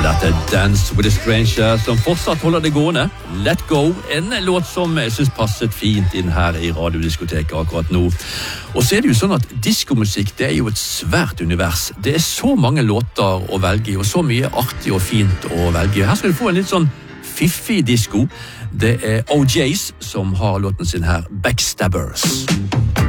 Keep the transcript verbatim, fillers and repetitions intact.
Dette er Dance with a Stranger som fortsatt holder det gående. Let Go, en låt som jeg synes passet fint inn her i radiodiskoteket akkurat nå. Og så er det jo sånn at diskomusikk, det er jo et svært univers. Det er så mange låter å velge i, og så mye artig og fint å velge i. Her skal du få en litt sånn fiffig disko. Det er O J's som har låten sin her, Backstabbers.